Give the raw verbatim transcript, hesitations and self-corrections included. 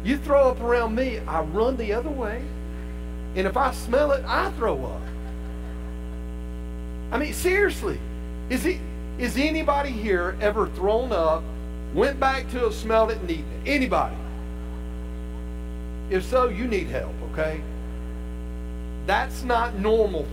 You throw up around me, I run the other way. And if I smell it, I throw up. I mean, seriously, is he, is anybody here ever thrown up, went back to it, smelled it, and eaten it? Anybody? If so, you need help, okay? That's not normal